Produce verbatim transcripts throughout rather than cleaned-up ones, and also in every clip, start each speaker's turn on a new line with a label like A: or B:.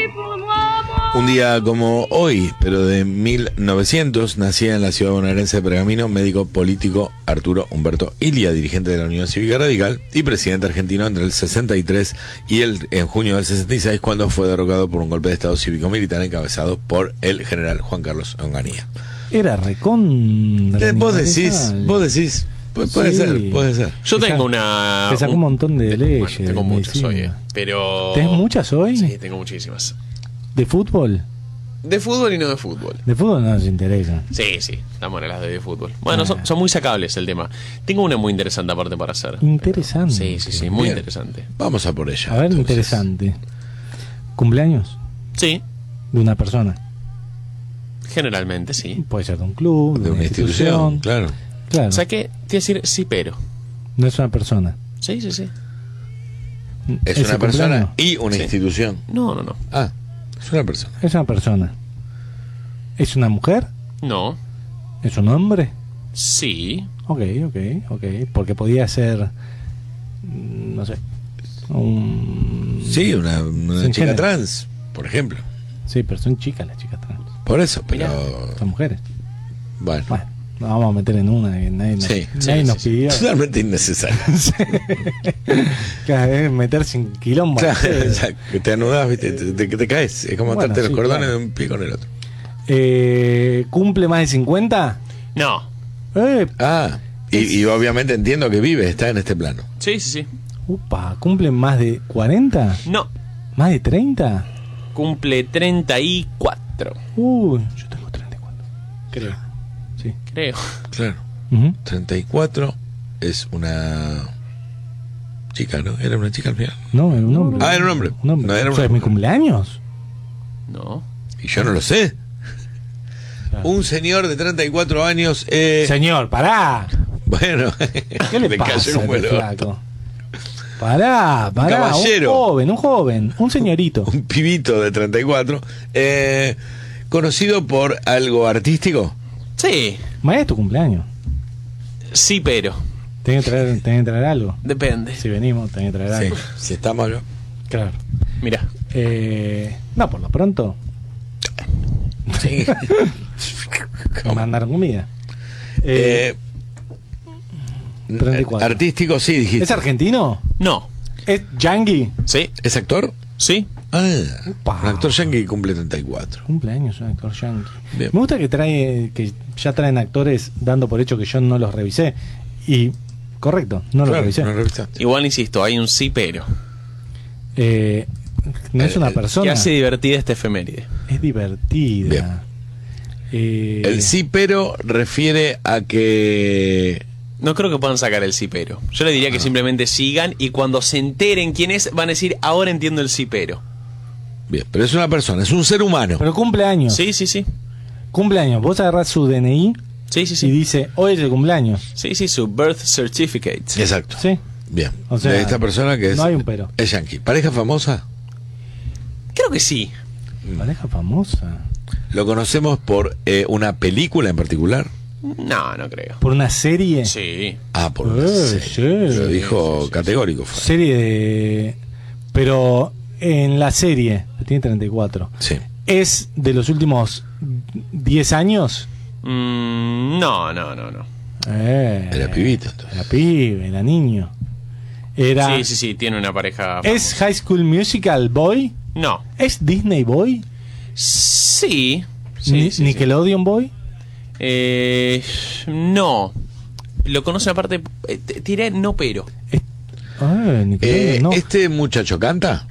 A: Un día como hoy, pero de mil novecientos, nacía en la ciudad bonaerense de Pergamino, médico político Arturo Humberto Ilia, dirigente de la Unión Cívica Radical y presidente argentino entre el sesenta y tres y el en junio del sesenta y seis, cuando fue derrocado por un golpe de estado cívico-militar encabezado por el general Juan Carlos Onganía.
B: Era recon...
A: Vos decís, vos decís, pu puede
B: Sí.
A: ser, puede ser.
C: Yo
B: Te
C: tengo
B: sa-
C: una...
B: Te sacó un montón de
C: Bueno,
B: leyes.
C: tengo
B: de
C: muchas
B: medicina.
C: hoy, eh, pero...
B: ¿Tenés muchas hoy?
C: Sí, tengo muchísimas.
B: ¿De fútbol?
C: De fútbol y no de fútbol.
B: De fútbol no nos interesa.
C: Sí, sí, estamos en las de fútbol. Bueno,
B: Ah.
C: son, son muy sacables el tema. Tengo una muy interesante aparte para hacer.
B: Interesante.
C: Sí, sí, sí, muy
A: Bien.
C: interesante.
A: Vamos a por ella.
B: A ver,
A: entonces.
B: interesante. ¿Cumpleaños
C: Sí,
B: de una persona?
C: generalmente sí.
B: Puede ser de un club,
A: De una institución, claro.
B: Claro,
C: O sea que, te iba a decir sí, pero.
B: no es una persona.
C: Sí, sí, sí.
A: Es
B: ¿Ese
A: una persona
B: cumpleaños?
A: y una
C: Sí.
A: institución.
C: No, no, no.
A: Ah, es una persona.
B: Es una persona. ¿Es una mujer?
C: No.
B: ¿Es un hombre?
C: Sí.
B: Ok, ok, ok. Porque podía ser, mm, no sé, un...
A: Sí, una, una
B: Sin
A: chica
B: género.
A: trans, por ejemplo.
B: Sí, pero son chicas las chicas trans.
A: Por eso, pero
B: Son mujeres.
A: bueno,
B: Bueno, nos vamos a meter en una que nadie, nos-
A: Sí,
B: nadie
C: sí,
B: nos
C: sí,
B: pidió.
A: totalmente innecesario.
B: Claro, es meterse en quilombo.
A: Claro,
B: Sí.
A: exacto, que te anudas, ¿viste? Te, te- te caes. Es como
B: Bueno,
A: atarte
B: sí,
A: los cordones
B: claro.
A: de un pie con el otro.
B: Eh, ¿Cumple más de cincuenta?
C: No.
B: Eh,
A: Ah, y, y obviamente entiendo que vive, está en este plano.
C: Sí, sí, sí.
B: upa, ¿cumple más de cuarenta?
C: No.
B: ¿Más de treinta?
C: Cumple treinta y cuatro,
B: Uy, yo tengo treinta y cuatro. Creo. Sí.
C: creo.
A: Claro.
B: Ujú.
A: treinta y cuatro es una chica, ¿no? ¿Era una chica al final?
B: No, era un hombre.
A: Ah, era un hombre.
B: Un hombre.
A: No, era
B: O sea,
A: una
B: ¿es mi
A: mujer.
B: cumpleaños?
C: No.
A: Y yo no lo sé.
B: Claro.
A: Un señor de treinta y cuatro años. Eh,
B: Señor, pará.
A: bueno,
B: ¿Qué le, pasa
A: cayó un
B: a
A: buen
B: este
A: orto.
B: flaco? Pará, pará.
A: caballero.
B: Un joven, un joven, un señorito.
A: Un pibito de treinta y cuatro. Eh, conocido por algo artístico.
C: Sí.
B: Mañana es tu cumpleaños.
C: Sí, pero.
B: Tenés que traer, tenés que traer algo.
C: Depende.
B: Si venimos, tenés que traer
A: Sí,
B: algo.
A: si está malo.
B: Claro.
C: Mira.
B: Eh, no, por lo pronto,
A: Sí.
B: me mandaron comida. Eh,
A: Eh,
B: treinta y cuatro.
A: artístico, sí, dijiste.
B: ¿Es argentino?
C: No.
B: ¿Es Yangi?
C: Sí.
A: ¿Es actor?
C: Sí.
A: Ah,
B: Upa.
A: un actor yankee cumple treinta y cuatro.
B: Cumpleaños, un actor yankee.
A: Bien.
B: Me gusta que trae, que ya traen actores dando por hecho que yo no los revisé. Y, correcto, no los
A: Claro,
B: revisé.
A: no revisaste.
C: Igual insisto, hay un sí, pero.
B: Eh, no es una
A: Eh,
B: persona.
C: Que hace divertida esta efeméride.
B: Es divertida.
A: Bien.
B: Eh,
A: El sí, pero refiere a que.
C: No creo que puedan sacar el sí, pero. Yo le diría que simplemente sigan y cuando se enteren quién es, van a decir, ahora entiendo el sí, pero.
A: Bien, pero es una persona, es un ser humano.
B: Pero cumpleaños.
C: Sí, sí, sí.
B: Cumpleaños. Vos agarrás su D N I
C: Sí, sí,
B: y
C: sí.
B: dice, hoy es el cumpleaños.
C: Sí, sí, su birth certificate.
A: Exacto.
B: ¿Sí?
A: Bien.
B: O sea,
A: de esta persona que es.
B: no hay un pero.
A: Es yankee. ¿Pareja famosa?
C: Creo que sí.
B: Pareja famosa.
A: ¿Lo conocemos por eh, una película en particular?
C: No, no creo.
B: ¿Por una serie?
C: Sí.
A: Ah, por una
B: Eh,
A: serie.
B: sí.
A: Lo dijo
C: sí, sí,
A: categórico. Fue.
B: Serie de... Pero en la serie, tiene treinta y cuatro,
A: Sí.
B: ¿es de los últimos diez años?
C: Mm, no, no, no, no.
B: Eh,
A: Era pibito, entonces.
B: Era pibe, era niño. Era...
C: Sí, sí, sí, tiene una pareja.
B: ¿Es
C: famosa.
B: High School Musical Boy?
C: No.
B: ¿Es Disney Boy?
C: Sí. Sí,
B: Ni-
C: sí, sí.
B: ¿Nickelodeon Boy?
C: Eh, no. Lo conocen aparte. eh, t- tiré no, pero.
B: Es- Ah, Nickelodeon,
A: Eh,
B: no.
A: ¿Este muchacho canta?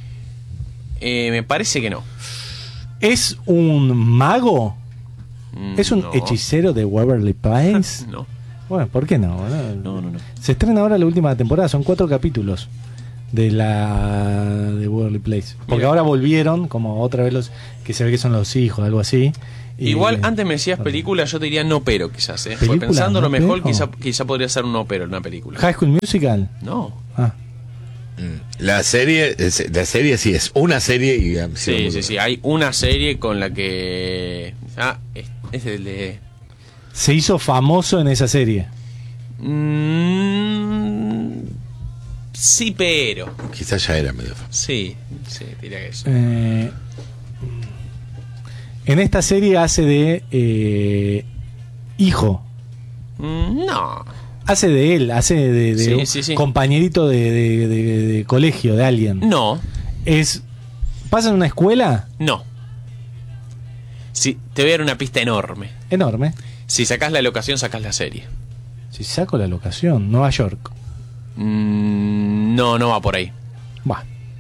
C: Eh, me parece que no.
B: ¿Es un mago?
C: Mm,
B: ¿Es un
C: no.
B: hechicero de Waverly Place?
C: No.
B: Bueno, ¿por qué no? no?
C: No, no, no.
B: Se estrena ahora la última temporada, son cuatro capítulos de la de Waverly Place. Porque
C: Mira.
B: ahora volvieron, como otra vez los que se ve que son los hijos, algo así. Y-
C: Igual antes me decías
B: Ok.
C: película, yo te diría no pero quizás, ¿eh? Fue
B: ¿Película?
C: pensando lo
B: ¿No
C: mejor,
B: pero?
C: quizá, quizá podría ser un no pero en una película.
B: High School Musical.
C: No.
B: Ah,
A: Mm. La serie, es- la serie sí es una serie y ha sido
C: Sí,
A: muy
C: sí, sí. Hay una serie con la que. Ah, es, es el de.
B: se hizo famoso en esa serie.
C: Mm, sí, pero.
A: Quizás ya era medio famoso.
C: Sí, sí, diría que sí.
B: Eh, En esta serie hace de eh, hijo.
C: Mm, no.
B: Hace de él, hace de, de
C: Sí,
B: un
C: sí, sí.
B: compañerito de, de- de- de colegio de alguien.
C: No.
B: Es ¿Pasa en una escuela?
C: No. Sí, te voy a dar una pista enorme.
B: Enorme.
C: Si sacás la locación, sacás la serie.
B: Si saco la locación, Nueva York.
C: Mm, no, no va por ahí.
B: Va.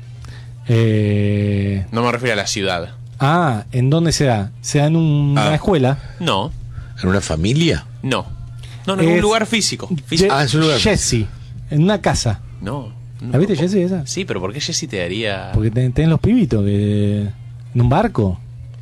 B: Eh,
C: No me refiero a la ciudad.
B: ah, ¿en dónde se da? ¿Se da en un- una
A: Ah.
B: escuela?
C: No,
A: ¿En una familia?
C: no. No, no, en
B: Es-
C: un lugar físico. Fí-
B: Je-
A: Ah, es un lugar.
B: Jesse, en una casa.
C: No. no.
B: ¿La viste, Jesse, esa?
C: Sí, pero ¿por qué Jesse te daría...?
B: Porque ten- tenés los pibitos que... en un barco.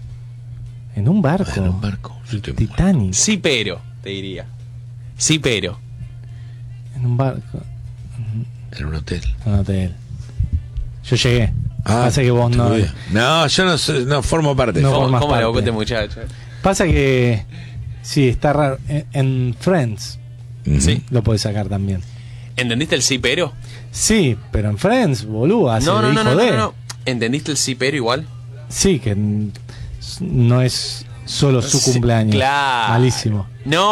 B: En un barco.
A: En un barco. Yo estoy muerto.
B: Titanic.
C: Sí, pero, te diría. Sí, pero.
B: En un barco.
A: En un hotel.
B: En un hotel. Yo llegué.
A: Ah,
B: Pasa que vos no.
A: tengo idea. No, yo no, sé, no formo parte.
B: No.
C: ¿Cómo,
B: formas
C: cómo le
B: parte.
C: buscó este muchacho?
B: Pasa que. Sí, está raro. En, en Friends
A: Ujú.
C: Sí.
B: lo podés sacar también.
C: ¿Entendiste el sí, pero?
B: Sí, pero en Friends, boludo, hace
C: No,
B: de
C: no, no,
B: hijo
C: no,
B: de.
C: no, no. ¿Entendiste el sí, pero igual?
B: Sí, que n- no es solo su
C: Sí,
B: cumpleaños.
C: claro.
B: Malísimo.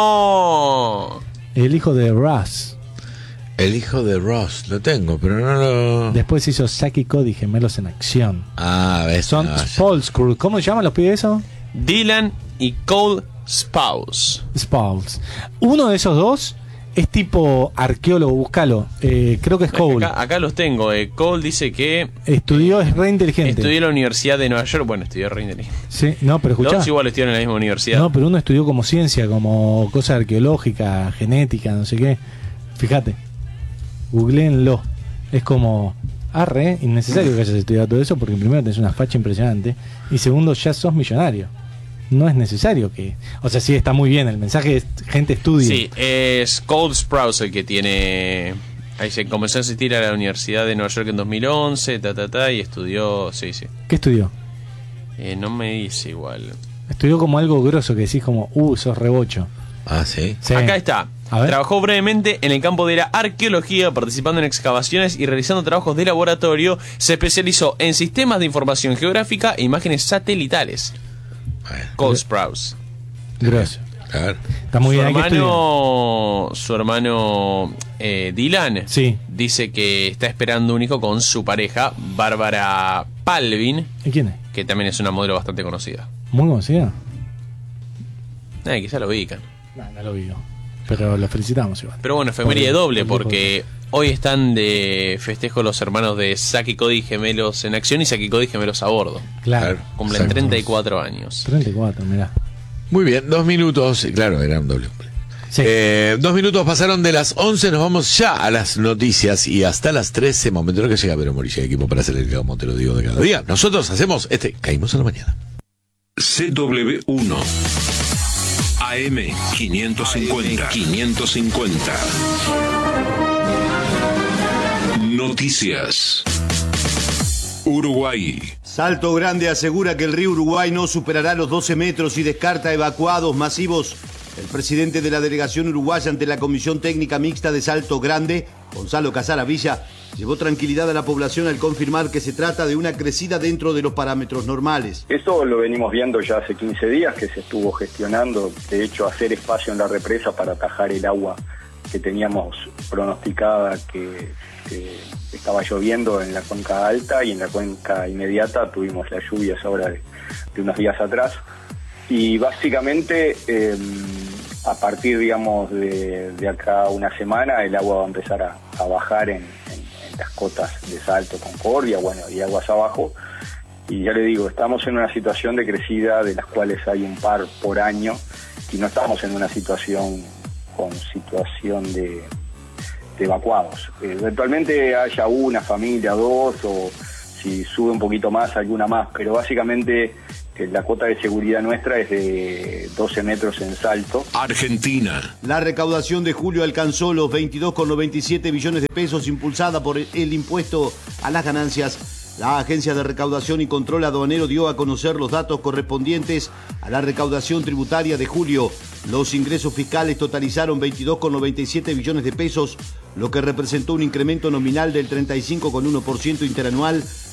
C: No.
B: El hijo de Ross.
A: El hijo de Ross, lo tengo, pero no lo...
B: Después hizo Zack y Cody, gemelos en acción.
A: Ah, ves.
B: Son
A: no, ya.
B: Spolskrug. ¿Cómo se llaman los pibes eso?
C: Dylan y Cole Spouse.
B: Spauls. Uno de esos dos es tipo arqueólogo, búscalo. Eh, creo que es Cole.
C: Acá, acá los tengo. Eh, Cole dice que
B: Estudió, es re inteligente.
C: estudió en la Universidad de Nueva York. Bueno, estudió re inteligente.
B: Sí, no, pero
C: Los
B: escuchá.
C: dos igual estudiaron en la misma universidad.
B: No, pero uno estudió como ciencia, como cosa arqueológica, genética, no sé qué. Fíjate. Googleenlo. Es como. Arre, innecesario que hayas estudiado todo eso porque primero tenés una facha impresionante y segundo ya sos millonario. No es necesario que... O sea, sí está muy bien, el mensaje es gente estudie.
C: Sí, es Cole Sprouse el que tiene... Ahí se comenzó a asistir a la Universidad de Nueva York en dos mil once, ta, ta, ta, y estudió... Sí, sí.
B: ¿Qué estudió?
C: Eh, no me dice igual.
B: Estudió como algo grosso que decís como, uh, sos rebocho.
A: Ah, sí.
B: Sí.
C: Acá está.
B: A ver.
C: Trabajó brevemente en el campo de la arqueología, participando en excavaciones y realizando trabajos de laboratorio. Se especializó en sistemas de información geográfica e imágenes satelitales.
A: Bueno,
C: Cole Sprouse.
B: Grosso.
A: claro.
B: Está muy
C: su
B: bien. ¿Qué estudió?
C: hermano, su hermano eh, Dylan
B: Sí.
C: dice que está esperando un hijo con su pareja, Bárbara Palvin,
B: ¿Y quién es?
C: que también es una modelo bastante conocida.
B: ¿Muy conocida?
C: Eh, quizá lo ubican.
B: No, no lo vi. Pero lo felicitamos igual.
C: Pero bueno, efeméride
B: Por-
C: doble,
B: por-
C: porque hoy están de festejo los hermanos de Zack y Cody gemelos en acción y Zack y Cody gemelos a bordo.
B: Claro.
A: Claro.
C: Cumplen
A: Exacto.
C: treinta y cuatro años.
B: treinta y cuatro, mirá.
A: Muy bien, dos minutos. Claro, era un doble cumple.
B: Sí.
A: Eh, dos minutos pasaron de las once, nos vamos ya a las noticias y hasta las trece, momento en que llega Pero Morilla, equipo para hacer el como te lo digo de cada día. Nosotros hacemos este Caímos a la mañana.
D: C W uno A M quinientos cincuenta. quinientos cincuenta. Noticias. Uruguay.
E: Salto Grande asegura que el río Uruguay no superará los doce metros y descarta evacuados masivos. El presidente de la delegación uruguaya ante la Comisión Técnica Mixta de Salto Grande, Gonzalo Casara Villa, llevó tranquilidad a la población al confirmar que se trata de una crecida dentro de los parámetros normales.
F: Eso lo venimos viendo ya hace quince días que se estuvo gestionando, de hecho hacer espacio en la represa para atajar el agua que teníamos pronosticada que, que estaba lloviendo en la cuenca alta y en la cuenca inmediata tuvimos las lluvias ahora de, de unos días atrás. Y básicamente eh, a partir, digamos, de, de acá una semana el agua va a empezar a, a bajar en, en, en las cotas de Salto, Concordia, bueno, y aguas abajo. Y ya le digo, estamos en una situación de crecida de las cuales hay un par por año y no estamos en una situación con situación de, de evacuados. Eh, eventualmente haya una familia, dos, o si sube un poquito más, alguna más, pero básicamente eh, la cuota de seguridad nuestra es de doce metros en Salto.
D: Argentina.
E: La recaudación de julio alcanzó los veintidós coma noventa y siete billones de pesos impulsada por el impuesto a las ganancias. La Agencia de Recaudación y Control Aduanero dio a conocer los datos correspondientes a la recaudación tributaria de julio. Los ingresos fiscales totalizaron veintidós coma noventa y siete billones de pesos, lo que representó un incremento nominal del treinta y cinco coma uno por ciento interanual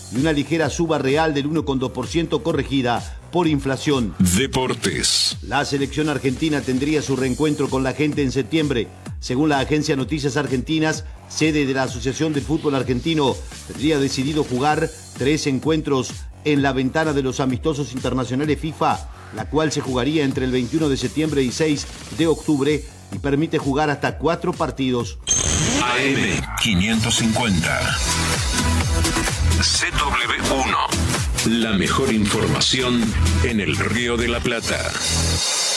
E: y una ligera suba real del uno coma dos por ciento corregida por inflación.
D: Deportes.
E: La selección argentina tendría su reencuentro con la gente en septiembre. Según la agencia Noticias Argentinas, sede de la Asociación del Fútbol Argentino, tendría decidido jugar tres encuentros en la ventana de los amistosos internacionales FIFA, la cual se jugaría entre el veintiuno de septiembre y seis de octubre y permite jugar hasta cuatro partidos.
D: A M quinientos cincuenta. C W uno. La mejor información en el Río de la Plata.